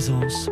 présence,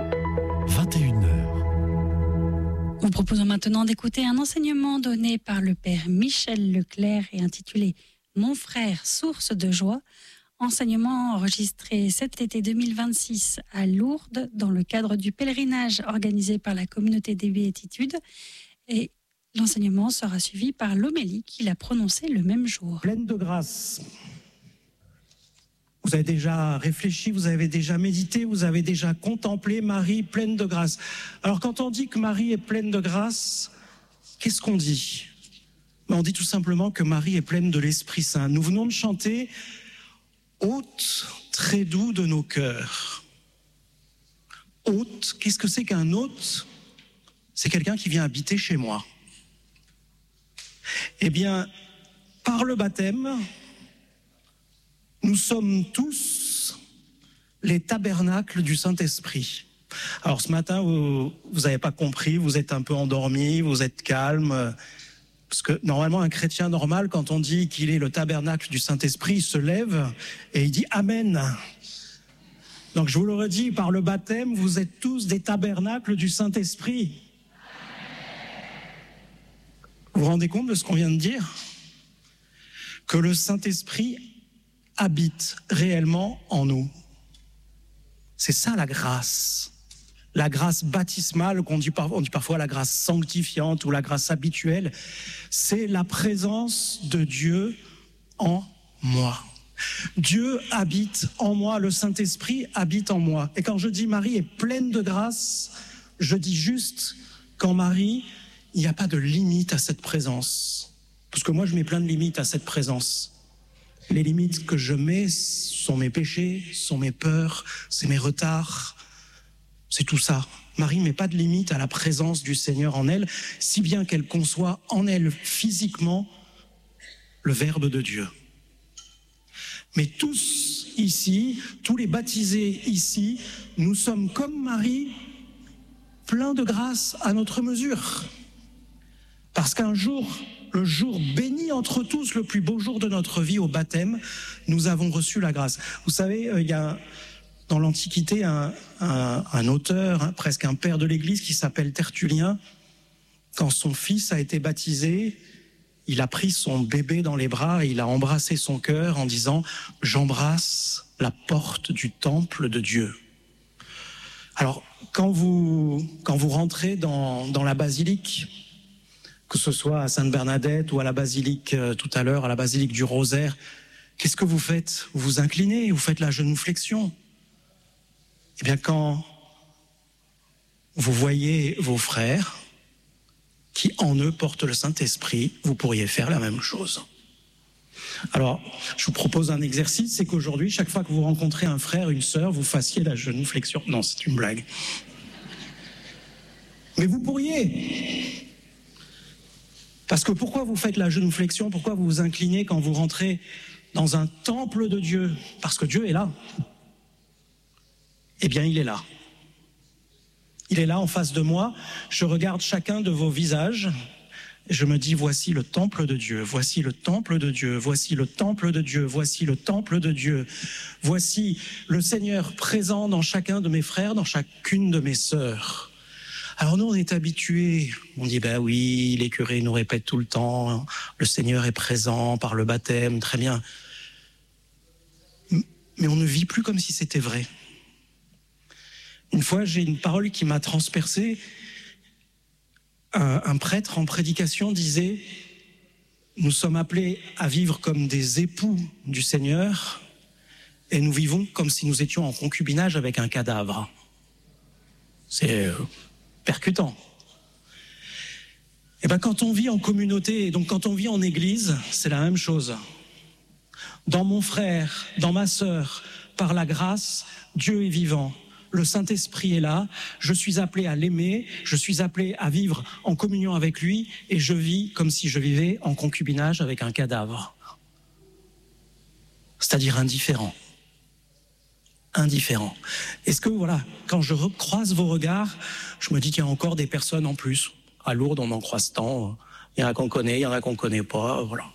21h. Nous proposons maintenant d'écouter un enseignement donné par le père Michel Leclerc et intitulé « Mon frère, source de joie ». Enseignement enregistré cet été 2026 à Lourdes dans le cadre du pèlerinage organisé par la communauté des Béatitudes. Et l'enseignement sera suivi par l'homélie qu'il a prononcée le même jour. Pleine de grâce. Vous avez déjà réfléchi, vous avez déjà médité, vous avez déjà contemplé Marie pleine de grâce. Alors quand on dit que Marie est pleine de grâce, qu'est-ce qu'on dit ? On dit tout simplement que Marie est pleine de l'Esprit Saint. Nous venons de chanter « Hôte très doux de nos cœurs ». Hôte, qu'est-ce que c'est qu'un hôte ? C'est quelqu'un qui vient habiter chez moi. Eh bien, par le baptême, nous sommes tous les tabernacles du Saint-Esprit. Alors ce matin, vous n'avez pas compris, vous êtes un peu endormi, vous êtes calme. Parce que normalement, un chrétien normal, quand on dit qu'il est le tabernacle du Saint-Esprit, il se lève et il dit « Amen ». Donc je vous le redis, par le baptême, vous êtes tous des tabernacles du Saint-Esprit. Vous vous rendez compte de ce qu'on vient de dire ? Que le Saint-Esprit habite réellement en nous. C'est ça la grâce. La grâce baptismale, on dit parfois la grâce sanctifiante ou la grâce habituelle, c'est la présence de Dieu en moi. Dieu habite en moi, le Saint-Esprit habite en moi. Et quand je dis Marie est pleine de grâce, je dis juste qu'en Marie, il n'y a pas de limite à cette présence. Parce que moi, je mets plein de limites à cette présence. Les limites que je mets sont mes péchés, sont mes peurs, c'est mes retards. C'est tout ça. Marie ne met pas de limite à la présence du Seigneur en elle, si bien qu'elle conçoit en elle physiquement le Verbe de Dieu. Mais tous ici, tous les baptisés ici, nous sommes comme Marie, pleins de grâce à notre mesure. Parce qu'un jour, le jour béni entre tous, le plus beau jour de notre vie au baptême, nous avons reçu la grâce. Vous savez, il y a dans l'Antiquité un auteur, presque un père de l'Église qui s'appelle Tertullien. Quand son fils a été baptisé, il a pris son bébé dans les bras et il a embrassé son cœur en disant « J'embrasse la porte du temple de Dieu ». Alors, quand vous rentrez dans la basilique, que ce soit à Sainte-Bernadette ou à la basilique tout à l'heure, à la basilique du Rosaire, qu'est-ce que vous faites ? Vous vous inclinez, vous faites la genuflexion. Eh bien, quand vous voyez vos frères qui en eux portent le Saint-Esprit, vous pourriez faire la même chose. Alors, je vous propose un exercice, c'est qu'aujourd'hui, chaque fois que vous rencontrez un frère, une sœur, vous fassiez la genuflexion. Non, c'est une blague. Mais vous pourriez. Parce que pourquoi vous faites la genuflexion ? Pourquoi vous vous inclinez quand vous rentrez dans un temple de Dieu ? Parce que Dieu est là. Eh bien, il est là. Il est là en face de moi. Je regarde chacun de vos visages. Et je me dis, voici le temple de Dieu, voici le temple de Dieu, voici le temple de Dieu, voici le temple de Dieu. Voici le Seigneur présent dans chacun de mes frères, dans chacune de mes sœurs. Alors nous, on est habitués, on dit, ben oui, les curés nous répètent tout le temps, le Seigneur est présent par le baptême, très bien. Mais on ne vit plus comme si c'était vrai. Une fois, j'ai une parole qui m'a transpercé. Un prêtre en prédication disait, nous sommes appelés à vivre comme des époux du Seigneur et nous vivons comme si nous étions en concubinage avec un cadavre. C'est percutant. Et bien, quand on vit en communauté, et donc quand on vit en église, c'est la même chose. Dans mon frère, dans ma sœur, par la grâce, Dieu est vivant. Le Saint-Esprit est là, je suis appelé à l'aimer, je suis appelé à vivre en communion avec lui et je vis comme si je vivais en concubinage avec un cadavre. C'est-à-dire indifférent. Indifférent. Est-ce que, voilà, quand je croise vos regards, je me dis qu'il y a encore des personnes en plus. À Lourdes, on en croise tant. Il y en a qu'on connaît, il y en a qu'on ne connaît pas, voilà.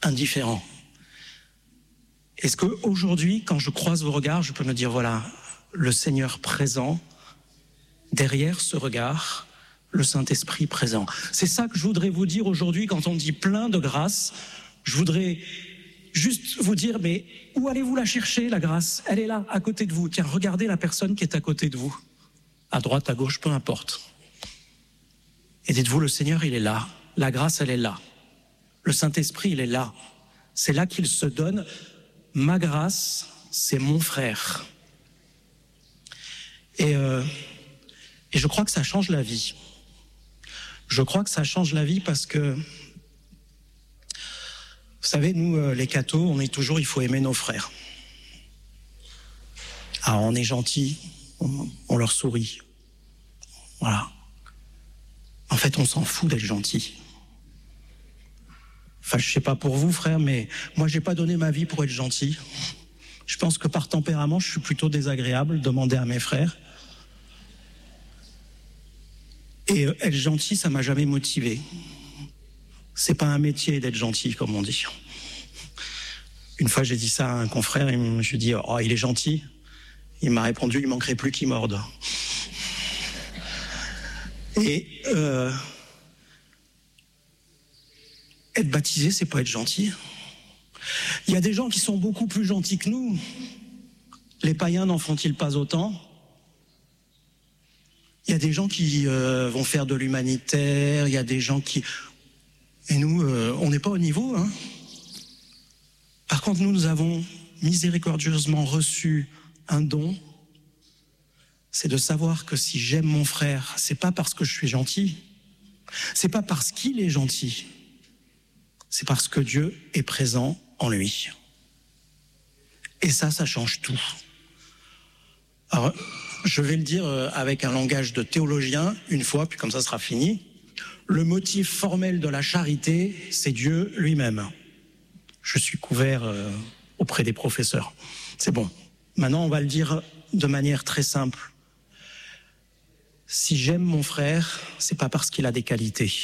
Indifférent. Est-ce qu'aujourd'hui, quand je croise vos regards, je peux me dire, voilà, le Seigneur présent, derrière ce regard, le Saint-Esprit présent. C'est ça que je voudrais vous dire aujourd'hui quand on dit plein de grâce. Je voudrais juste vous dire, mais où allez-vous la chercher, la grâce? Elle est là, à côté de vous. Tiens, regardez la personne qui est à côté de vous. À droite, à gauche, peu importe. Et dites-vous, le Seigneur, il est là. La grâce, elle est là. Le Saint-Esprit, il est là. C'est là qu'il se donne. Ma grâce, c'est mon frère. Et je crois que ça change la vie. Je crois que ça change la vie parce que, vous savez, nous, les cathos, on est toujours, il faut aimer nos frères. Ah, on est gentil, on leur sourit. Voilà. En fait, on s'en fout d'être gentil. Enfin, je sais pas pour vous, frère, mais moi, j'ai pas donné ma vie pour être gentil. Je pense que par tempérament, je suis plutôt désagréable, demandez à mes frères. Et être gentil, ça m'a jamais motivé. C'est pas un métier d'être gentil, comme on dit. Une fois, j'ai dit ça à un confrère, et je lui ai dit, oh, il est gentil. Il m'a répondu, il manquerait plus qu'il morde. Et être baptisé, c'est pas être gentil. Il y a des gens qui sont beaucoup plus gentils que nous. Les païens n'en font-ils pas autant? Il y a des gens qui vont faire de l'humanitaire, il y a des gens qui... Et nous, on n'est pas au niveau. Hein. Par contre, nous avons miséricordieusement reçu un don, c'est de savoir que si j'aime mon frère, c'est pas parce que je suis gentil, c'est pas parce qu'il est gentil, c'est parce que Dieu est présent en lui. Et ça change tout. Alors, je vais le dire avec un langage de théologien, une fois, puis comme ça sera fini. Le motif formel de la charité, c'est Dieu lui-même. Je suis couvert auprès des professeurs. C'est bon. Maintenant, on va le dire de manière très simple. Si j'aime mon frère, c'est pas parce qu'il a des qualités.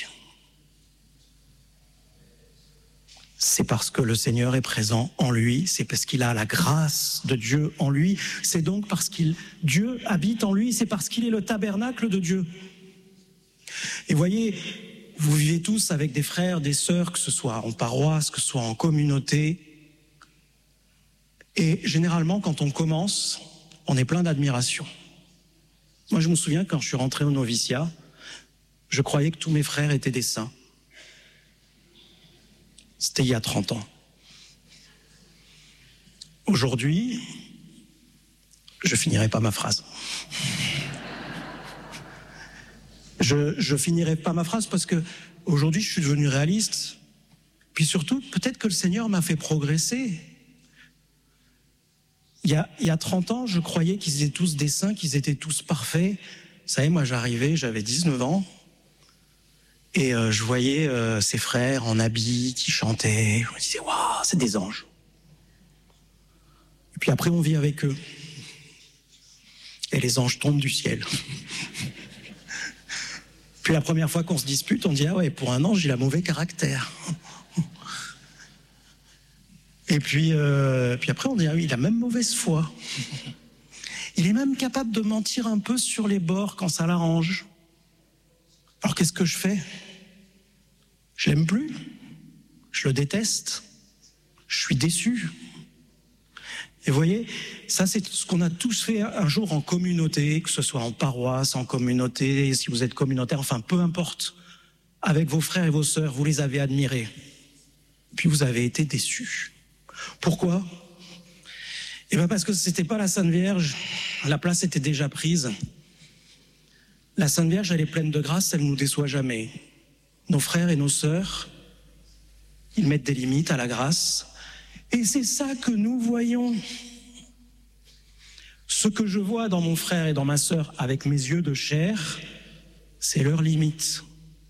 C'est parce que le Seigneur est présent en lui, c'est parce qu'il a la grâce de Dieu en lui, c'est donc parce que Dieu habite en lui, c'est parce qu'il est le tabernacle de Dieu. Et voyez, vous vivez tous avec des frères, des sœurs, que ce soit en paroisse, que ce soit en communauté. Et généralement, quand on commence, on est plein d'admiration. Moi, je me souviens, quand je suis rentré au noviciat, je croyais que tous mes frères étaient des saints. C'était il y a 30 ans. Aujourd'hui, je finirai pas ma phrase. Je finirai pas ma phrase parce que aujourd'hui, je suis devenu réaliste. Puis surtout, peut-être que le Seigneur m'a fait progresser. Il y a 30 ans, je croyais qu'ils étaient tous des saints, qu'ils étaient tous parfaits. Vous savez, moi, j'arrivais, j'avais 19 ans. Et je voyais ses frères en habit qui chantaient. Je me disais, waouh, c'est des anges. Et puis après, on vit avec eux. Et les anges tombent du ciel. Puis la première fois qu'on se dispute, on dit, ah ouais, pour un ange, il a mauvais caractère. Et puis après, on dit, ah oui, il a même mauvaise foi. Il est même capable de mentir un peu sur les bords quand ça l'arrange. Alors qu'est-ce que je fais? Je l'aime plus, je le déteste, je suis déçu. Et vous voyez, ça c'est ce qu'on a tous fait un jour en communauté, que ce soit en paroisse, en communauté, si vous êtes communautaire, enfin peu importe. Avec vos frères et vos sœurs, vous les avez admirés. Puis vous avez été déçus. Pourquoi? Eh bien parce que c'était pas la Sainte Vierge, la place était déjà prise. La Sainte Vierge, elle est pleine de grâce, elle ne nous déçoit jamais. Nos frères et nos sœurs, ils mettent des limites à la grâce. Et c'est ça que nous voyons. Ce que je vois dans mon frère et dans ma sœur avec mes yeux de chair, c'est leurs limites.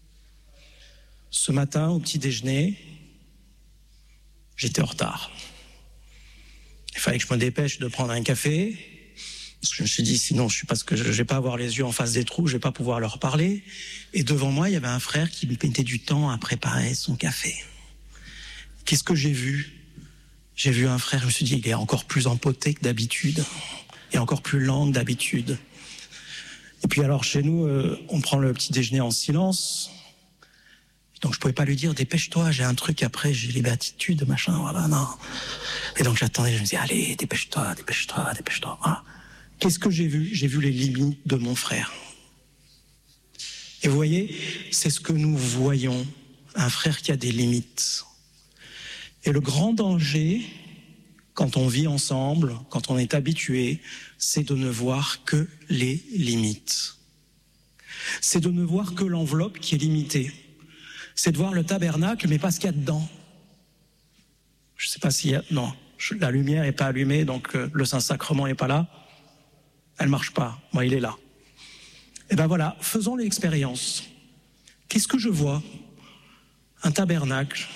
Ce matin, au petit déjeuner, j'étais en retard. Il fallait que je me dépêche de prendre un café. Parce que je me suis dit, sinon, je ne vais pas avoir les yeux en face des trous, je ne vais pas pouvoir leur parler. Et devant moi, il y avait un frère qui mettait du temps à préparer son café. Qu'est-ce que j'ai vu? J'ai vu un frère, je me suis dit, il est encore plus empoté que d'habitude. et encore plus lente d'habitude. Et puis alors chez nous, on prend le petit déjeuner en silence. Donc je pouvais pas lui dire dépêche-toi, j'ai un truc après, j'ai les béatitudes, machin, voilà, non. Et donc j'attendais, je me disais allez, dépêche-toi. Voilà. Qu'est-ce que j'ai vu? J'ai vu les limites de mon frère. Et vous voyez, c'est ce que nous voyons, un frère qui a des limites. Et le grand danger, quand on vit ensemble, quand on est habitué, c'est de ne voir que les limites. C'est de ne voir que l'enveloppe qui est limitée. C'est de voir le tabernacle, mais pas ce qu'il y a dedans. Je ne sais pas s'il y a... Non, la lumière n'est pas allumée, donc le Saint-Sacrement n'est pas là. Elle ne marche pas. Moi, il est là. Et bien voilà, faisons l'expérience. Qu'est-ce que je vois? Un tabernacle.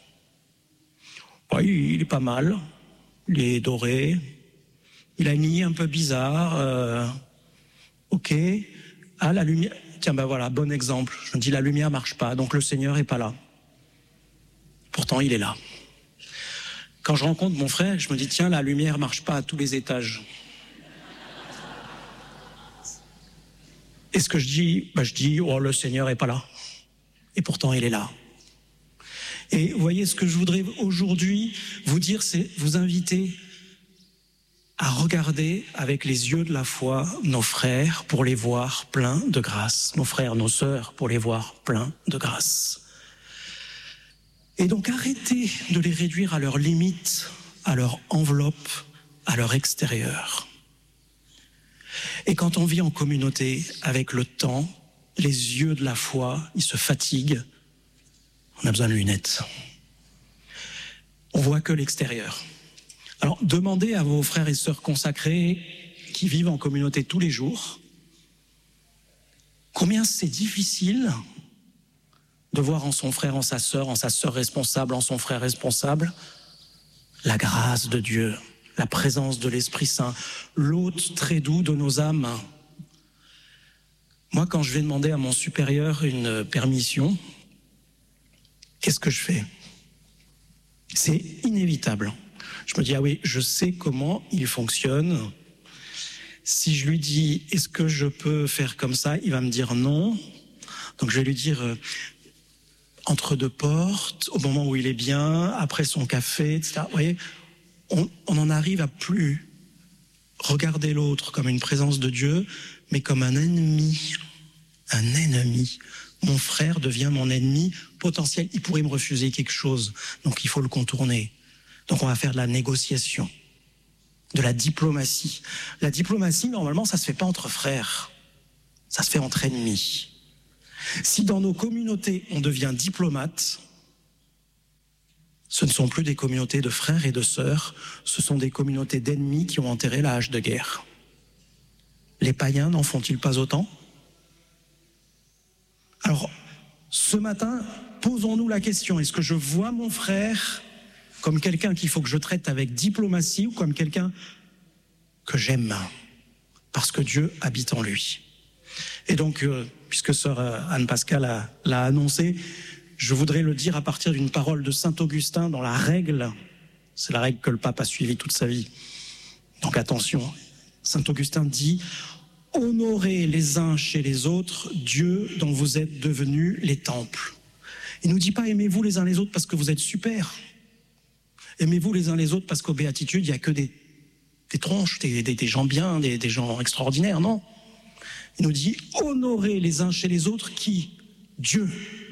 Oui, il est pas mal. Il est doré. Il a une ligne un peu bizarre. Ok. Ah, la lumière... Tiens, ben voilà, bon exemple. Je me dis, la lumière marche pas, donc le Seigneur est pas là. Pourtant, il est là. Quand je rencontre mon frère, je me dis, tiens, la lumière marche pas à tous les étages. Et ce que je dis, je dis, oh, le Seigneur est pas là. Et pourtant, il est là. Et vous voyez, ce que je voudrais aujourd'hui vous dire, c'est vous inviter à regarder avec les yeux de la foi nos frères pour les voir pleins de grâce, nos frères, nos sœurs pour les voir pleins de grâce. Et donc arrêtez de les réduire à leurs limites, à leur enveloppe, à leur extérieur. Et quand on vit en communauté, avec le temps, les yeux de la foi, ils se fatiguent, on a besoin de lunettes. On voit que l'extérieur. Alors, demandez à vos frères et sœurs consacrés qui vivent en communauté tous les jours combien c'est difficile de voir en son frère, en sa sœur responsable, en son frère responsable, la grâce de Dieu, la présence de l'Esprit Saint, l'hôte très doux de nos âmes. Moi, quand je vais demander à mon supérieur une permission, qu'est-ce que je fais? C'est inévitable. Je me dis, ah oui, je sais comment il fonctionne. Si je lui dis, est-ce que je peux faire comme ça? Il va me dire non. Donc je vais lui dire, entre deux portes, au moment où il est bien, après son café, etc. Vous voyez, on en arrive à plus regarder l'autre comme une présence de Dieu, mais comme un ennemi. Un ennemi. Mon frère devient mon ennemi potentiel. Il pourrait me refuser quelque chose, donc il faut le contourner. Donc on va faire de la négociation, de la diplomatie. La diplomatie, normalement, ça ne se fait pas entre frères, ça se fait entre ennemis. Si dans nos communautés, on devient diplomate, ce ne sont plus des communautés de frères et de sœurs, ce sont des communautés d'ennemis qui ont enterré la hache de guerre. Les païens n'en font-ils pas autant? Alors, ce matin, posons-nous la question, est-ce que je vois mon frère comme quelqu'un qu'il faut que je traite avec diplomatie ou comme quelqu'un que j'aime parce que Dieu habite en lui? Et donc, puisque sœur Anne-Pascale l'a annoncé, je voudrais le dire à partir d'une parole de saint Augustin dans la règle. C'est la règle que le pape a suivie toute sa vie. Donc attention, saint Augustin dit « Honorez les uns chez les autres Dieu dont vous êtes devenus les temples. » Il ne nous dit pas « Aimez-vous les uns les autres parce que vous êtes super. Aimez-vous les uns les autres parce qu'aux béatitudes, il n'y a que des tronches, des gens bien, des gens extraordinaires. » Non. Il nous dit « Honorez les uns chez les autres qui? Dieu. »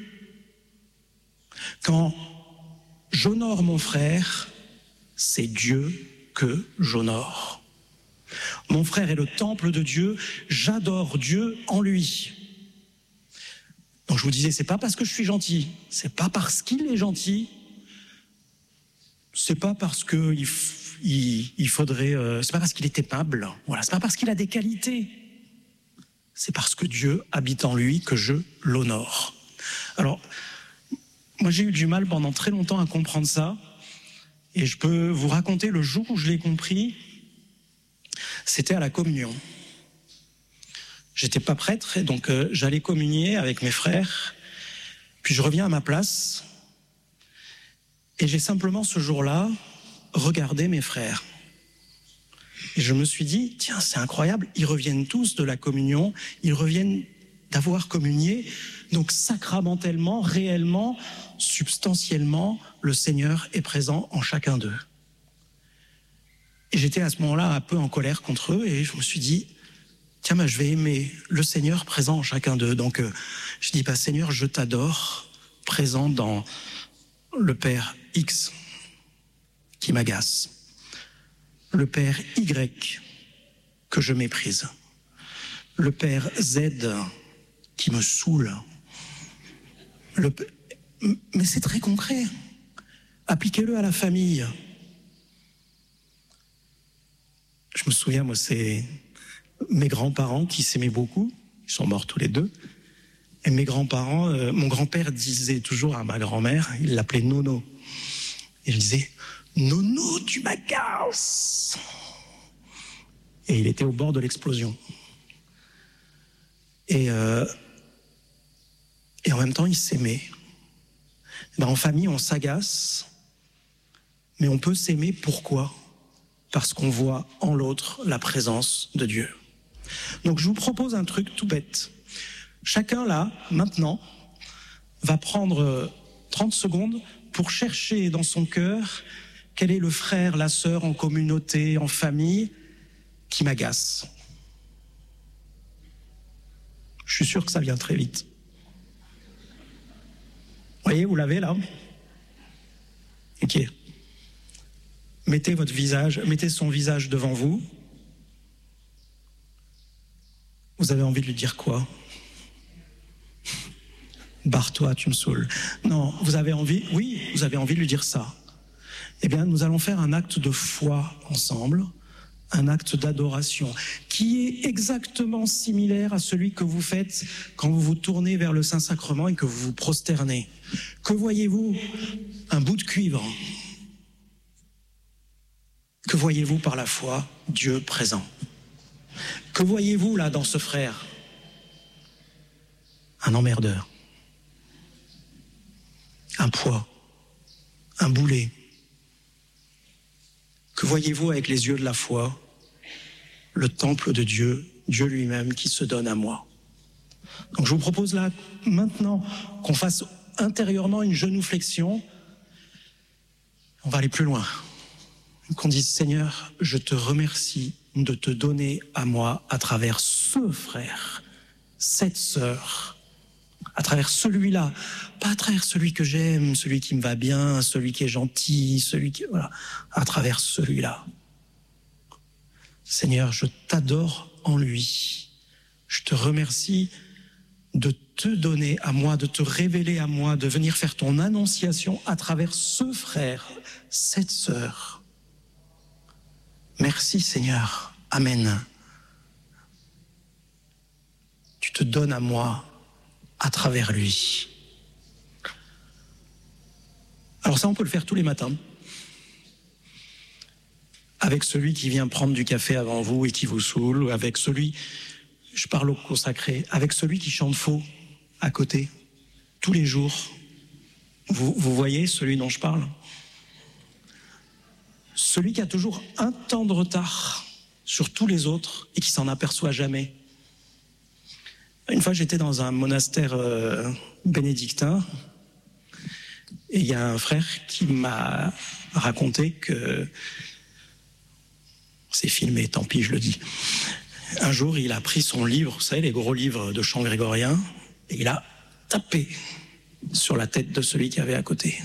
Quand j'honore mon frère, c'est Dieu que j'honore. Mon frère est le temple de Dieu, j'adore Dieu en lui. Donc je vous disais, c'est pas parce que je suis gentil, c'est pas parce qu'il est gentil, c'est pas parce que il faudrait, c'est pas parce qu'il est aimable, voilà, c'est pas parce qu'il a des qualités, c'est parce que Dieu habite en lui que je l'honore. Alors, moi j'ai eu du mal pendant très longtemps à comprendre ça, et je peux vous raconter le jour où je l'ai compris. C'était à la communion. J'étais pas prêtre, et donc j'allais communier avec mes frères, puis je reviens à ma place, et j'ai simplement ce jour-là regardé mes frères. Et je me suis dit, tiens, c'est incroyable, ils reviennent tous de la communion, ils reviennent d'avoir communié, donc sacramentellement, réellement, substantiellement, le Seigneur est présent en chacun d'eux. Et j'étais à ce moment-là un peu en colère contre eux et je me suis dit, tiens, je vais aimer le Seigneur présent en chacun d'eux. Donc je dis, Seigneur, je t'adore, présent dans le Père X qui m'agace, le Père Y que je méprise, le Père Z qui me saoule. Mais c'est très concret. Appliquez-le à la famille. Je me souviens, moi, c'est mes grands-parents qui s'aimaient beaucoup. Ils sont morts tous les deux. Et mes grands-parents, mon grand-père disait toujours à ma grand-mère, il l'appelait Nono. Et il disait, Nono, tu m'agaces. Et il était au bord de l'explosion. Et en même temps, ils s'aimaient. En famille, on s'agace, mais on peut s'aimer. Pourquoi ? Parce qu'on voit en l'autre la présence de Dieu. Donc je vous propose un truc tout bête. Chacun là, maintenant, va prendre 30 secondes pour chercher dans son cœur quel est le frère, la sœur en communauté, en famille, qui m'agace. Je suis sûr que ça vient très vite. Vous voyez, vous l'avez là ? Ok. Mettez son visage devant vous. Vous avez envie de lui dire quoi ? Barre-toi, tu me saoules. Non, vous avez envie de lui dire ça. Eh bien, nous allons faire un acte de foi ensemble, un acte d'adoration, qui est exactement similaire à celui que vous faites quand vous vous tournez vers le Saint-Sacrement et que vous vous prosternez. Que voyez-vous ? Un bout de cuivre. Que voyez-vous par la foi ? Dieu présent. Que voyez-vous là dans ce frère ? Un emmerdeur. Un poids. Un boulet. Que voyez-vous avec les yeux de la foi ? Le temple de Dieu, Dieu lui-même qui se donne à moi. Donc je vous propose là, maintenant, qu'on fasse intérieurement une genuflexion. On va aller plus loin. Qu'on dise, Seigneur, je te remercie de te donner à moi à travers ce frère, cette sœur, à travers celui-là, pas à travers celui que j'aime, celui qui me va bien, celui qui est gentil, voilà, à travers celui-là. Seigneur, je t'adore en lui. Je te remercie de te donner à moi, de te révéler à moi, de venir faire ton annonciation à travers ce frère, cette sœur. Merci Seigneur. Amen. Tu te donnes à moi à travers lui. Alors ça, on peut le faire tous les matins. Avec celui qui vient prendre du café avant vous et qui vous saoule, ou avec celui, je parle au consacré, avec celui qui chante faux à côté, tous les jours. Vous voyez celui dont je parle ? Celui qui a toujours un temps de retard sur tous les autres et qui s'en aperçoit jamais. Une fois, j'étais dans un monastère bénédictin et il y a un frère qui m'a raconté que, c'est filmé, tant pis, je le dis. Un jour, il a pris son livre, vous savez, les gros livres de chant grégorien, et il a tapé sur la tête de celui qui avait à côté.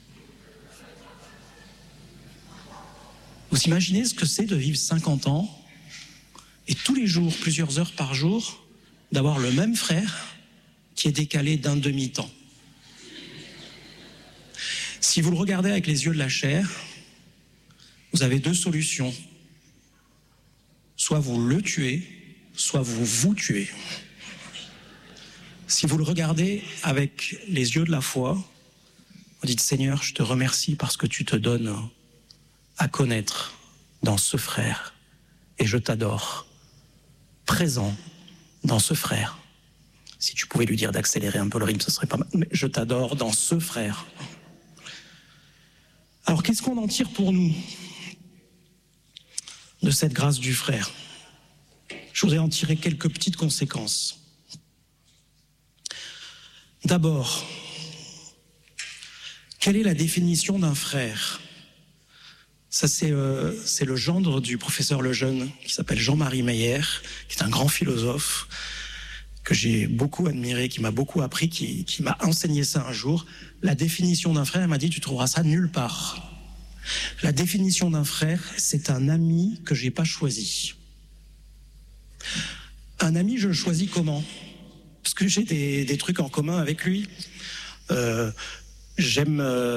Vous imaginez ce que c'est de vivre 50 ans et tous les jours, plusieurs heures par jour, d'avoir le même frère qui est décalé d'un demi-temps. Si vous le regardez avec les yeux de la chair, vous avez deux solutions. Soit vous le tuez, soit vous vous tuez. Si vous le regardez avec les yeux de la foi, vous dites, Seigneur, je te remercie parce que tu te donnes à connaître dans ce frère et je t'adore, présent dans ce frère. Si tu pouvais lui dire d'accélérer un peu le rythme, ce serait pas mal. Mais je t'adore dans ce frère. Alors qu'est-ce qu'on en tire pour nous ? de cette grâce du frère. Je voudrais en tirer quelques petites conséquences. D'abord, quelle est la définition d'un frère ? Ça, c'est le gendre du professeur Lejeune, qui s'appelle Jean-Marie Meyer, qui est un grand philosophe, que j'ai beaucoup admiré, qui m'a beaucoup appris, qui m'a enseigné ça un jour. La définition d'un frère, il m'a dit, tu trouveras ça nulle part. La définition d'un frère, c'est un ami que j'ai pas choisi. Un ami, je le choisis comment ? Parce que j'ai des trucs en commun avec lui. J'aime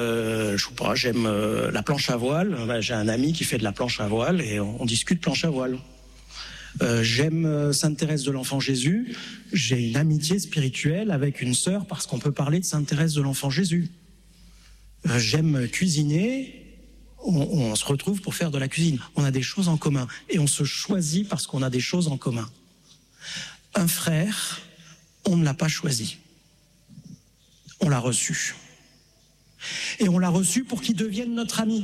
la planche à voile. J'ai un ami qui fait de la planche à voile et on discute planche à voile. J'aime Sainte Thérèse de l'Enfant Jésus. J'ai une amitié spirituelle avec une sœur parce qu'on peut parler de Sainte Thérèse de l'Enfant Jésus. J'aime cuisiner. On se retrouve pour faire de la cuisine. On a des choses en commun et on se choisit parce qu'on a des choses en commun. Un frère, on ne l'a pas choisi. On l'a reçu. Et on l'a reçu pour qu'il devienne notre ami.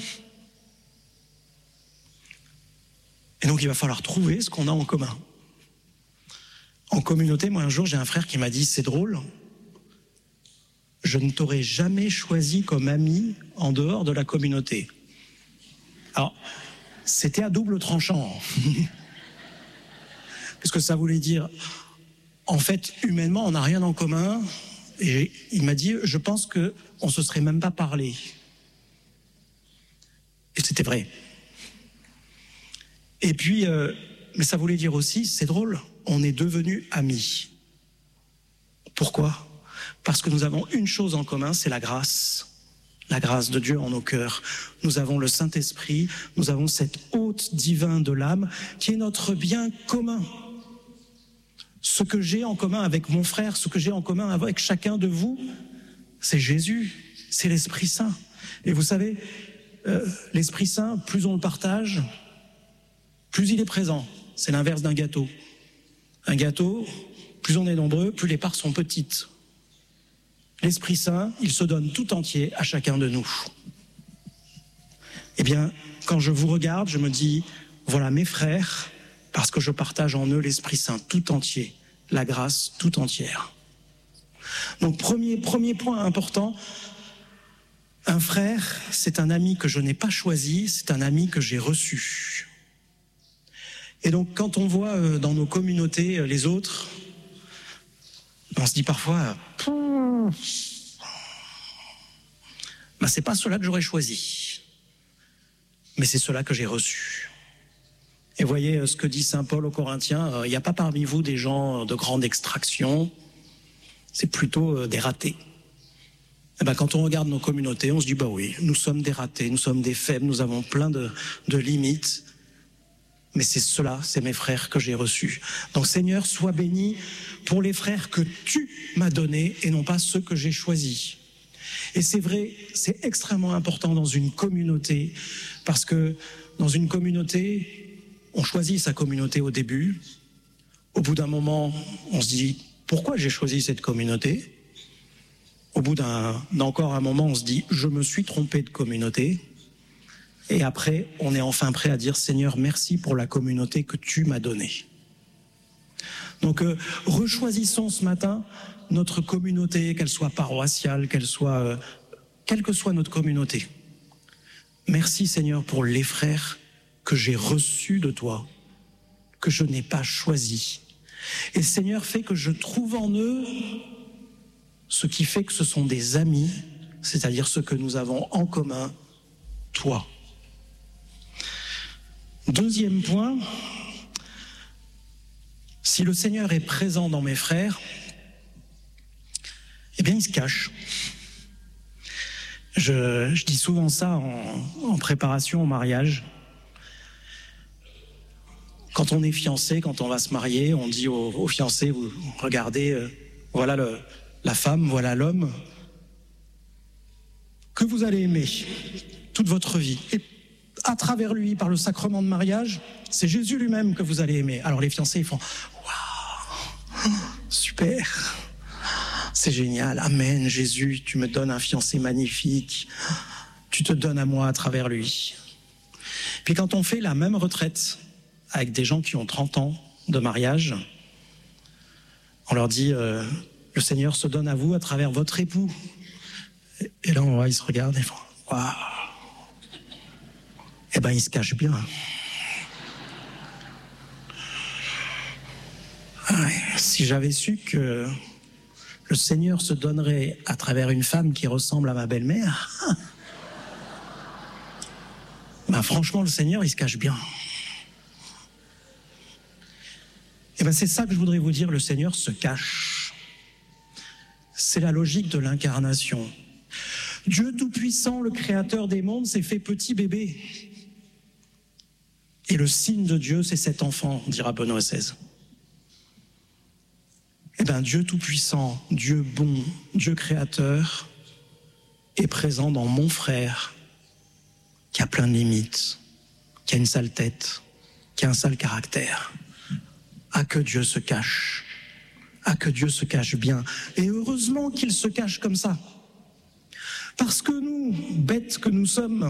Et donc il va falloir trouver ce qu'on a en commun. En communauté, moi un jour j'ai un frère qui m'a dit, c'est drôle, je ne t'aurais jamais choisi comme ami en dehors de la communauté. Alors, c'était à double tranchant. Parce que ça voulait dire, en fait, humainement, on n'a rien en commun. Et il m'a dit, je pense qu'on ne se serait même pas parlé. Et c'était vrai. Et puis, mais ça voulait dire aussi, c'est drôle, on est devenus amis. Pourquoi ? Parce que nous avons une chose en commun, c'est la grâce de Dieu en nos cœurs. Nous avons le Saint-Esprit, nous avons cet hôte divin de l'âme qui est notre bien commun. Ce que j'ai en commun avec mon frère, ce que j'ai en commun avec chacun de vous, c'est Jésus, c'est l'Esprit Saint. Et vous savez, l'Esprit Saint, plus on le partage, plus il est présent. C'est l'inverse d'un gâteau. Un gâteau, plus on est nombreux, plus les parts sont petites. L'Esprit Saint, il se donne tout entier à chacun de nous. Eh bien, quand je vous regarde, je me dis, voilà mes frères, parce que je partage en eux l'Esprit Saint tout entier, la grâce tout entière. Donc, premier point important, un frère, c'est un ami que je n'ai pas choisi, c'est un ami que j'ai reçu. Et donc, quand on voit dans nos communautés les autres, on se dit parfois, c'est pas cela que j'aurais choisi, mais c'est cela que j'ai reçu. Et voyez ce que dit saint Paul aux Corinthiens, il n'y a pas parmi vous des gens de grande extraction, c'est plutôt des ratés. Et quand on regarde nos communautés, on se dit, oui, nous sommes des ratés, nous sommes des faibles, nous avons plein de limites, mais c'est cela, c'est mes frères que j'ai reçus. Donc Seigneur, sois béni pour les frères que tu m'as donnés et non pas ceux que j'ai choisis. Et c'est vrai, c'est extrêmement important dans une communauté, parce que dans une communauté, on choisit sa communauté au début. Au bout d'un moment, on se dit, pourquoi j'ai choisi cette communauté ? Au bout d'encore un moment, on se dit, je me suis trompé de communauté. Et après, on est enfin prêt à dire, Seigneur, merci pour la communauté que tu m'as donnée. Donc, rechoisissons ce matin notre communauté, qu'elle soit paroissiale, quelle que soit notre communauté. Merci, Seigneur, pour les frères que j'ai reçus de toi, que je n'ai pas choisis. Et Seigneur, fais que je trouve en eux ce qui fait que ce sont des amis, c'est-à-dire ce que nous avons en commun, toi. Deuxième point, si le Seigneur est présent dans mes frères, eh bien il se cache. Je dis souvent ça en préparation au mariage. Quand on est fiancé, quand on va se marier, on dit aux fiancés, vous regardez, voilà la femme, voilà l'homme que vous allez aimer toute votre vie. Et à travers lui, par le sacrement de mariage, c'est Jésus lui-même que vous allez aimer. Alors les fiancés, ils font « Waouh, super, c'est génial, amen, Jésus, tu me donnes un fiancé magnifique, tu te donnes à moi à travers lui. » Puis quand on fait la même retraite avec des gens qui ont 30 ans de mariage, on leur dit le Seigneur se donne à vous à travers votre époux. Et là, on voit, ils se regardent et font waouh. Eh ben, ils se cachent bien. Ouais, si j'avais su que le Seigneur se donnerait à travers une femme qui ressemble à ma belle-mère, ben franchement, le Seigneur, il se cache bien. Et ben c'est ça que je voudrais vous dire, le Seigneur se cache. C'est la logique de l'incarnation. Dieu Tout-Puissant, le Créateur des mondes, s'est fait petit bébé. Et le signe de Dieu, c'est cet enfant, dira Benoît XVI. Eh bien, Dieu Tout-Puissant, Dieu bon, Dieu Créateur, est présent dans mon frère, qui a plein de limites, qui a une sale tête, qui a un sale caractère. Ah, que Dieu se cache. Ah, que Dieu se cache bien. Et heureusement qu'il se cache comme ça. Parce que nous, bêtes que nous sommes,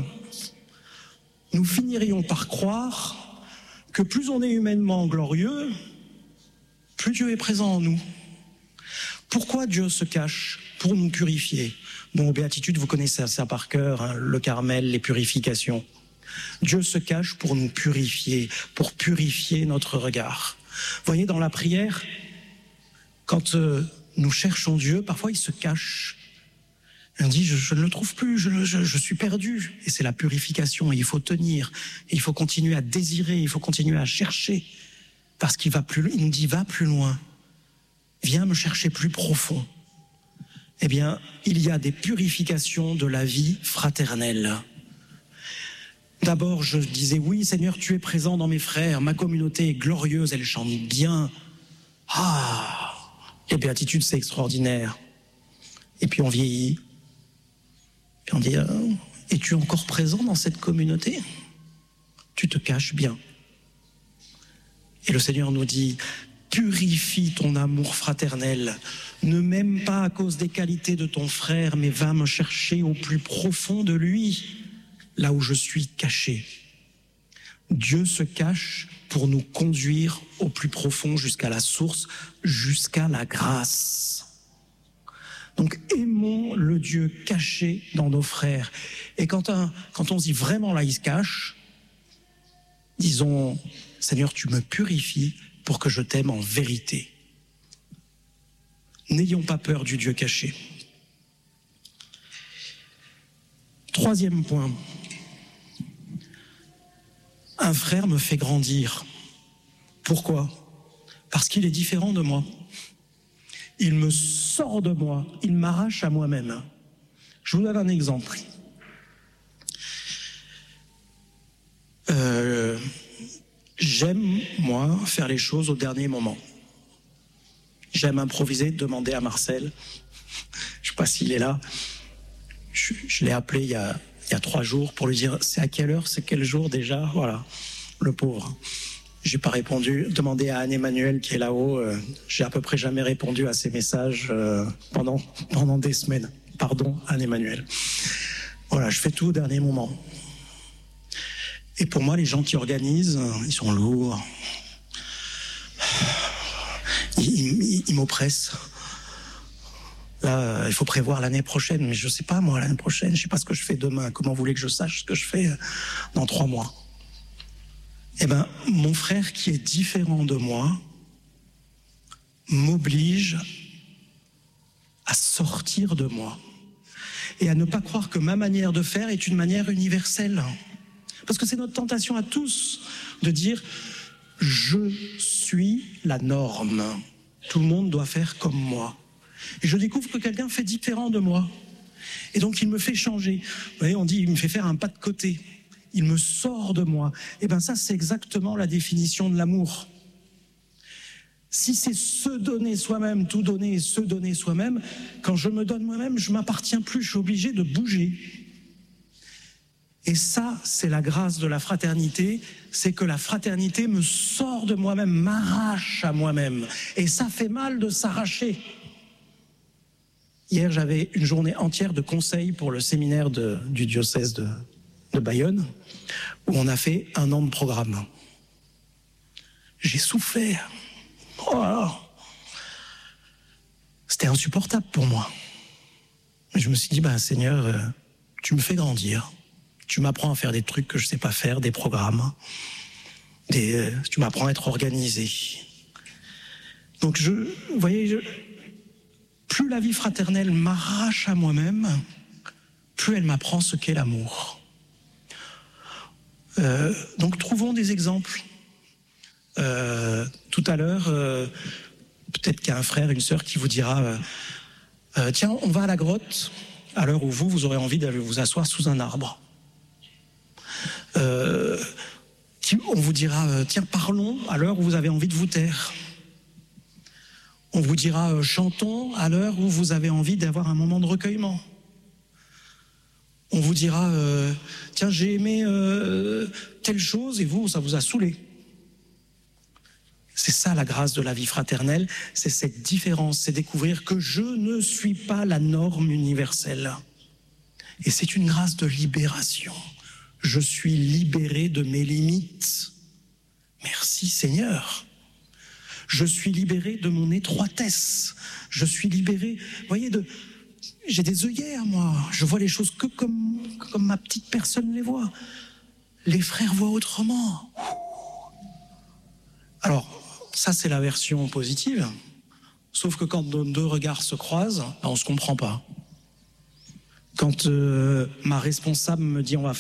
nous finirions par croire que plus on est humainement glorieux, plus Dieu est présent en nous. Pourquoi Dieu se cache? Pour nous purifier. Bon, aux béatitudes, vous connaissez ça par cœur, hein, le Carmel, les purifications. Dieu se cache pour nous purifier, pour purifier notre regard. Vous voyez, dans la prière, quand nous cherchons Dieu, parfois il se cache. On dit, je ne le trouve plus, je suis perdu. Et c'est la purification, et il faut tenir, et il faut continuer à désirer, il faut continuer à chercher. Parce qu'il va plus loin, il nous dit, va plus loin. Viens me chercher plus profond. Eh bien, il y a des purifications de la vie fraternelle. D'abord, je disais, oui, Seigneur, tu es présent dans mes frères, ma communauté est glorieuse, elle chante bien. Ah, les béatitudes, c'est extraordinaire. Et puis on vieillit. Puis on dit, es-tu encore présent dans cette communauté? Tu te caches bien. Et le Seigneur nous dit, purifie ton amour fraternel. Ne m'aime pas à cause des qualités de ton frère, mais va me chercher au plus profond de lui, là où je suis caché. Dieu se cache pour nous conduire au plus profond, jusqu'à la source, jusqu'à la grâce. Donc aimons le Dieu caché dans nos frères. Et quand on se dit vraiment là, il se cache, disons, Seigneur, tu me purifies pour que je t'aime en vérité. N'ayons pas peur du Dieu caché. Troisième point. Un frère me fait grandir. Pourquoi? Parce qu'il est différent de moi. Il me sort de moi, il m'arrache à moi-même. Je vous donne un exemple. J'aime, moi, faire les choses au dernier moment. J'aime improviser, demander à Marcel. Je ne sais pas s'il est là. Je l'ai appelé il y a 3 jours pour lui dire c'est à quelle heure, c'est quel jour déjà. Voilà, le pauvre. J'ai pas répondu. Demandez à Anne-Emmanuel qui est là-haut. J'ai à peu près jamais répondu à ses messages pendant des semaines. Pardon, Anne-Emmanuel. Voilà, je fais tout au dernier moment. Et pour moi, les gens qui organisent, ils sont lourds. Ils m'oppressent. Là, il faut prévoir l'année prochaine, mais je sais pas, moi, l'année prochaine, je sais pas ce que je fais demain. Comment vous voulez que je sache ce que je fais dans 3 mois? Eh bien, mon frère qui est différent de moi m'oblige à sortir de moi et à ne pas croire que ma manière de faire est une manière universelle. Parce que c'est notre tentation à tous de dire « je suis la norme, tout le monde doit faire comme moi ». Et je découvre que quelqu'un fait différent de moi. Et donc il me fait changer. Vous voyez, on dit il me fait faire un pas de côté. Il me sort de moi. Et bien ça, c'est exactement la définition de l'amour. Si c'est se donner soi-même, tout donner et se donner soi-même, quand je me donne moi-même, je ne m'appartiens plus, je suis obligé de bouger. Et ça, c'est la grâce de la fraternité, c'est que la fraternité me sort de moi-même, m'arrache à moi-même. Et ça fait mal de s'arracher. Hier, j'avais une journée entière de conseils pour le séminaire du diocèse de Bayonne, où on a fait 1 an de programme. J'ai souffert. Oh, c'était insupportable pour moi. Mais je me suis dit, Seigneur, tu me fais grandir. Tu m'apprends à faire des trucs que je ne sais pas faire, des programmes. Tu m'apprends à être organisé. Donc, vous voyez, plus la vie fraternelle m'arrache à moi-même, plus elle m'apprend ce qu'est l'amour. Donc, trouvons des exemples. Tout à l'heure, peut-être qu'il y a un frère, une sœur qui vous dira tiens, on va à la grotte à l'heure où vous aurez envie d'aller vous asseoir sous un arbre. On vous dira tiens, parlons à l'heure où vous avez envie de vous taire. On vous dira chantons à l'heure où vous avez envie d'avoir un moment de recueillement. On vous dira tiens, j'ai aimé telle chose et vous, ça vous a saoulé. C'est ça la grâce de la vie fraternelle, c'est cette différence, c'est découvrir que je ne suis pas la norme universelle. Et c'est une grâce de libération. Je suis libéré de mes limites. Merci Seigneur. Je suis libéré de mon étroitesse. Je suis libéré, vous voyez, j'ai des œillères moi. Je vois les choses que comme ma petite personne les voit. Les frères voient autrement. Alors, ça, c'est la version positive. Sauf que quand nos 2 regards se croisent, on ne se comprend pas. Quand ma responsable me dit on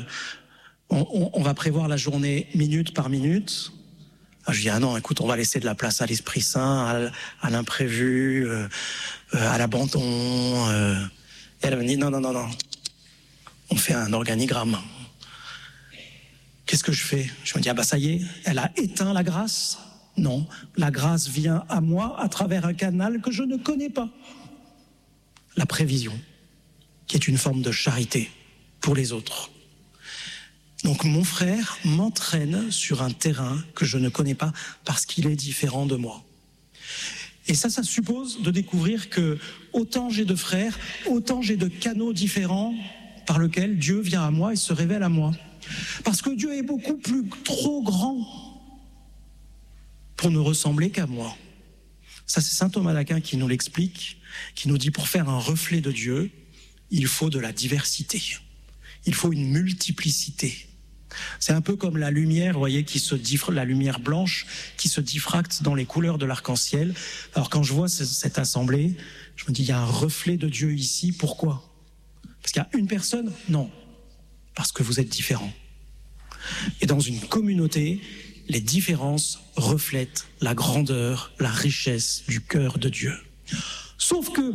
va prévoir la journée minute par minute, je dis non, écoute, on va laisser de la place à l'Esprit Saint, à l'imprévu, à l'abandon. Et elle me dit non. On fait un organigramme. Qu'est-ce que je fais? Je me dis ça y est, elle a éteint la grâce. Non, la grâce vient à moi à travers un canal que je ne connais pas. La prévision, qui est une forme de charité pour les autres. Donc mon frère m'entraîne sur un terrain que je ne connais pas parce qu'il est différent de moi. Et ça suppose de découvrir que autant j'ai de frères, autant j'ai de canaux différents par lesquels Dieu vient à moi et se révèle à moi. Parce que Dieu est trop grand pour ne ressembler qu'à moi. Ça, c'est saint Thomas d'Aquin qui nous l'explique, qui nous dit pour faire un reflet de Dieu, il faut de la diversité. Il faut une multiplicité. C'est un peu comme la lumière, vous voyez, la lumière blanche qui se diffracte dans les couleurs de l'arc-en-ciel. Alors quand je vois cette assemblée, je me dis, il y a un reflet de Dieu ici. Pourquoi? Parce qu'il y a une personne? Non. Parce que vous êtes différents. Et dans une communauté, les différences reflètent la grandeur, la richesse du cœur de Dieu. Sauf que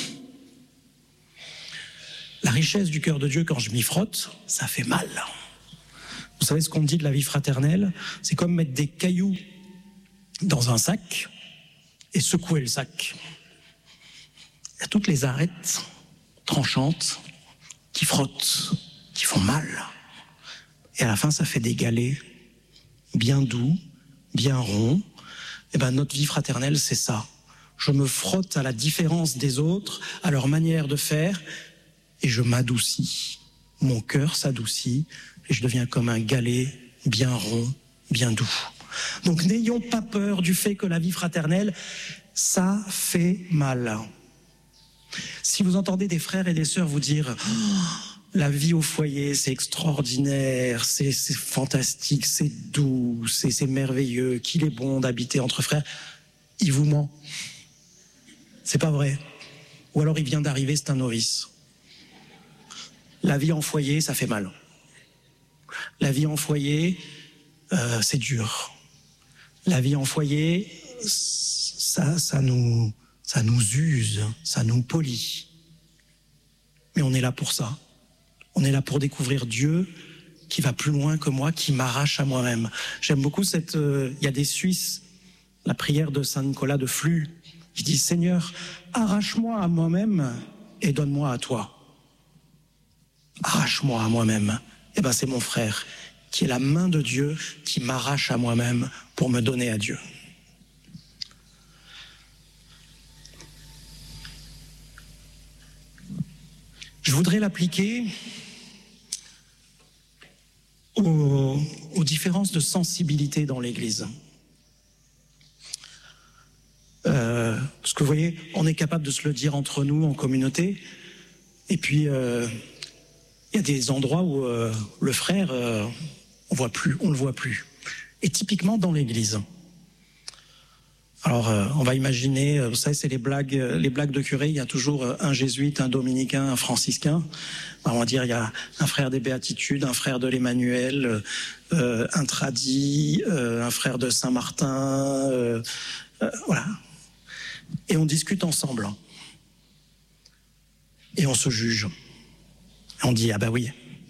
la richesse du cœur de Dieu, quand je m'y frotte, ça fait mal. Vous savez ce qu'on dit de la vie fraternelle? C'est comme mettre des cailloux dans un sac et secouer le sac. Il y a toutes les arêtes tranchantes qui frottent, qui font mal. Et à la fin, ça fait des galets bien doux, bien ronds. Et notre vie fraternelle, c'est ça. Je me frotte à la différence des autres, à leur manière de faire, et je m'adoucis. Mon cœur s'adoucit, et je deviens comme un galet bien rond, bien doux. Donc n'ayons pas peur du fait que la vie fraternelle, ça fait mal. Si vous entendez des frères et des sœurs vous dire la vie au foyer, c'est extraordinaire, c'est fantastique, c'est doux, c'est merveilleux, qu'il est bon d'habiter entre frères, il vous ment. C'est pas vrai. Ou alors il vient d'arriver, c'est un novice. La vie en foyer, ça fait mal. La vie en foyer, c'est dur. La vie en foyer, ça nous use, ça nous polit. Mais on est là pour ça. On est là pour découvrir Dieu qui va plus loin que moi, qui m'arrache à moi-même. J'aime beaucoup il y a des Suisses, la prière de Saint Nicolas de Flux, qui dit « Seigneur, arrache-moi à moi-même et donne-moi à toi. » Arrache-moi à moi-même. Eh c'est mon frère, qui est la main de Dieu, qui m'arrache à moi-même pour me donner à Dieu. Je voudrais l'appliquer aux différences de sensibilité dans l'Église. Parce que vous voyez, on est capable de se le dire entre nous en communauté, et puis il y a des endroits où le frère, on le voit plus. Et typiquement dans l'Église. Alors, on va imaginer, vous savez, c'est les blagues de curé. Il y a toujours un jésuite, un dominicain, un franciscain. On va dire, il y a un frère des Béatitudes, un frère de l'Emmanuel, un tradi, un frère de Saint-Martin, voilà. Et on discute ensemble. Et on se juge. Et on dit, ah ben oui.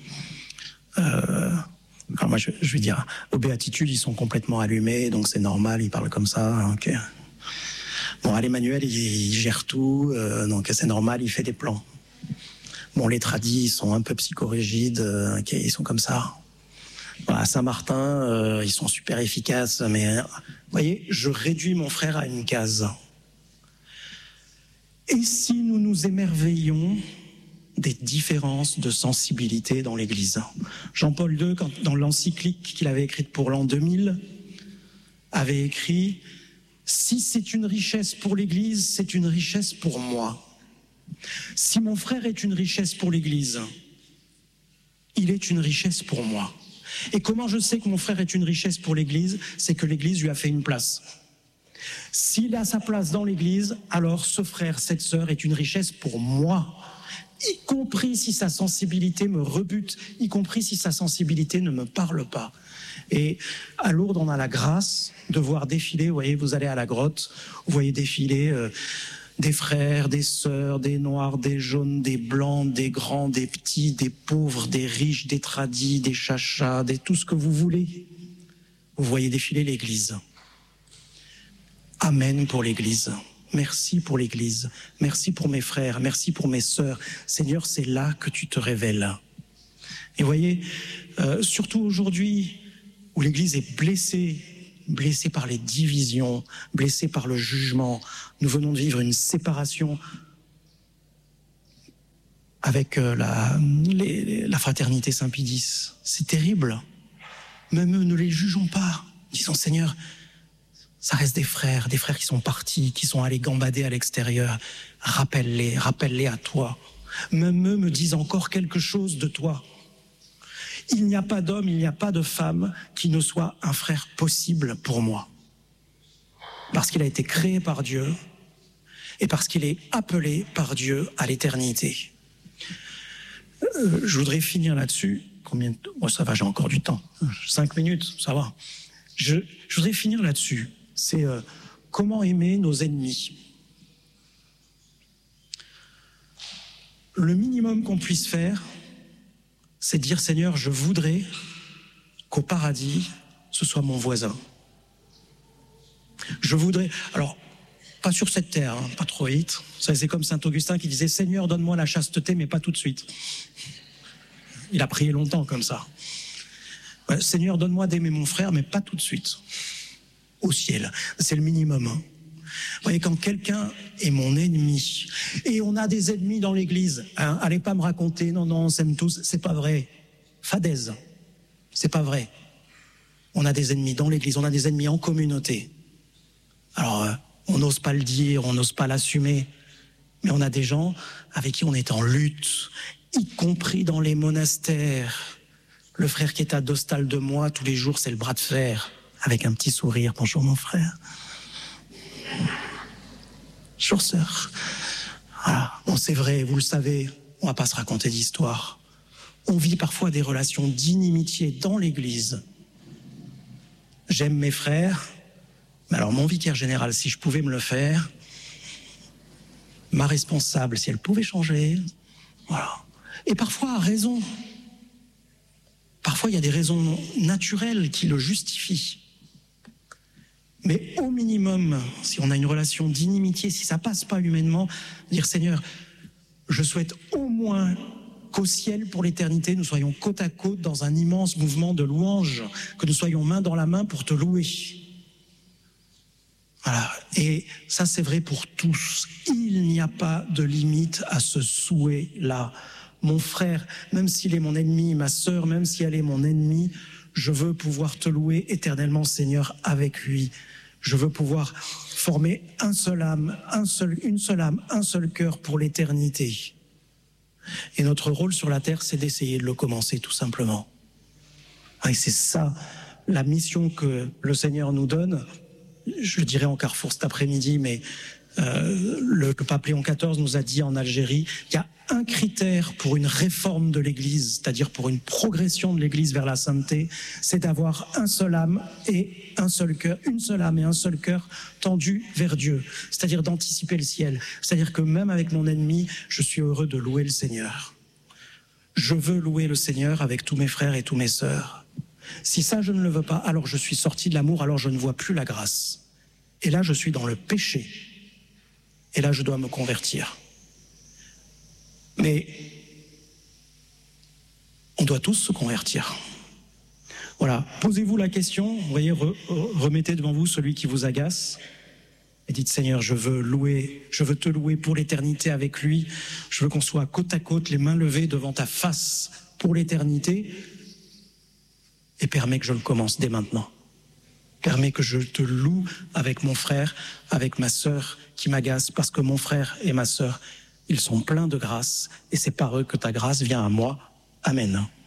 Alors moi, je vais dire, aux Béatitudes, ils sont complètement allumés, donc c'est normal, ils parlent comme ça. Okay. Bon, à l'Emmanuel, il gère tout, donc c'est normal, il fait des plans. Bon, les tradis, ils sont un peu psychorigides, okay, ils sont comme ça. Bon, à Saint-Martin, ils sont super efficaces, mais vous voyez, je réduis mon frère à une case. Et si nous nous émerveillons des différences de sensibilité dans l'Église. Jean-Paul II, dans l'encyclique qu'il avait écrite pour l'an 2000, avait écrit « Si c'est une richesse pour l'Église, c'est une richesse pour moi. Si mon frère est une richesse pour l'Église, il est une richesse pour moi. Et comment je sais que mon frère est une richesse pour l'Église? C'est que l'Église lui a fait une place. S'il a sa place dans l'Église, alors ce frère, cette sœur est une richesse pour moi. Y compris si sa sensibilité me rebute, y compris si sa sensibilité ne me parle pas. Et à Lourdes, on a la grâce de voir défiler, vous voyez, vous allez à la grotte, vous voyez défiler des frères, des sœurs, des noirs, des jaunes, des blancs, des grands, des petits, des pauvres, des riches, des tradis, des chachas, tout ce que vous voulez. Vous voyez défiler l'Église. Amen pour l'Église. Merci pour l'Église, merci pour mes frères, merci pour mes sœurs. Seigneur, c'est là que tu te révèles. Et voyez, surtout aujourd'hui où l'Église est blessée par les divisions, blessée par le jugement, nous venons de vivre une séparation avec la fraternité Saint-Pédis. C'est terrible. Même eux, ne les jugeons pas. Disons, Seigneur, ça reste des frères qui sont partis, qui sont allés gambader à l'extérieur. Rappelle-les à toi. Même eux me disent encore quelque chose de toi. Il n'y a pas d'homme, il n'y a pas de femme qui ne soit un frère possible pour moi. Parce qu'il a été créé par Dieu et parce qu'il est appelé par Dieu à l'éternité. Je voudrais finir là-dessus. Combien de temps ? Oh, ça va, j'ai encore du temps. 5 minutes, ça va. Je voudrais finir là-dessus. C'est comment aimer nos ennemis. Le minimum qu'on puisse faire, c'est dire, Seigneur, je voudrais qu'au paradis, ce soit mon voisin. Je voudrais, alors, pas sur cette terre, hein, pas trop vite. Ça, c'est comme saint Augustin qui disait, Seigneur, donne-moi la chasteté, mais pas tout de suite. Il a prié longtemps comme ça. Seigneur, donne-moi d'aimer mon frère, mais pas tout de suite. Au ciel, c'est le minimum. Hein. Vous voyez, quand quelqu'un est mon ennemi, et on a des ennemis dans l'église, hein, allez pas me raconter, non, on s'aime tous, c'est pas vrai. Fadaise, c'est pas vrai. On a des ennemis dans l'église, on a des ennemis en communauté. Alors, on n'ose pas le dire, on n'ose pas l'assumer, mais on a des gens avec qui on est en lutte, y compris dans les monastères. Le frère qui est à 2 stalles de moi, tous les jours, c'est le bras de fer. Avec un petit sourire, bonjour mon frère. Bonjour sœur. Voilà. Bon, c'est vrai, vous le savez, on va pas se raconter d'histoire. On vit parfois des relations d'inimitié dans l'église. J'aime mes frères, mais alors mon vicaire général, si je pouvais me le faire, ma responsable, si elle pouvait changer, voilà. Et parfois à raison. Parfois il y a des raisons naturelles qui le justifient. Mais au minimum, si on a une relation d'inimitié, si ça passe pas humainement, dire Seigneur, je souhaite au moins qu'au ciel, pour l'éternité, nous soyons côte à côte dans un immense mouvement de louange, que nous soyons main dans la main pour te louer. Voilà. Et ça, c'est vrai pour tous. Il n'y a pas de limite à ce souhait-là. mon frère, même s'il est mon ennemi, ma sœur, même si elle est mon ennemi, je veux pouvoir te louer éternellement, Seigneur, avec lui. Je veux pouvoir former une seule âme, un seul cœur pour l'éternité. Et notre rôle sur la terre, c'est d'essayer de le commencer, tout simplement. Et c'est ça, la mission que le Seigneur nous donne. Je le dirai en Carrefour cet après-midi, mais le pape Léon XIV nous a dit en Algérie, il y a un critère pour une réforme de l'Église, c'est-à-dire pour une progression de l'Église vers la sainteté, c'est d'avoir un seul âme et un seul cœur, une seule âme et un seul cœur tendus vers Dieu, c'est-à-dire d'anticiper le ciel. C'est-à-dire que même avec mon ennemi, je suis heureux de louer le Seigneur. Je veux louer le Seigneur avec tous mes frères et tous mes sœurs. Si ça, je ne le veux pas, alors je suis sorti de l'amour, alors je ne vois plus la grâce. Et là, je suis dans le péché. Et là, je dois me convertir. Mais on doit tous se convertir. Voilà, posez-vous la question, vous voyez, remettez devant vous celui qui vous agace et dites, Seigneur, je veux te louer pour l'éternité avec lui. Je veux qu'on soit côte à côte, les mains levées devant ta face pour l'éternité. Et permets que je le commence dès maintenant. Permets que je te loue avec mon frère, avec ma sœur qui m'agace, parce que mon frère et ma sœur, ils sont pleins de grâce, et c'est par eux que ta grâce vient à moi. Amen.